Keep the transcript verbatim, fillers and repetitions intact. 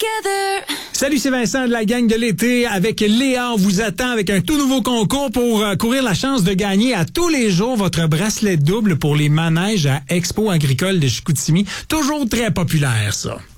together. Salut, c'est Vincent de la gang de l'été. Avec Léa, on vous attend avec un tout nouveau concours pour euh, courir la chance de gagner à tous les jours votre bracelet double pour les manèges à Expo agricole de Chicoutimi. Toujours très populaire, ça.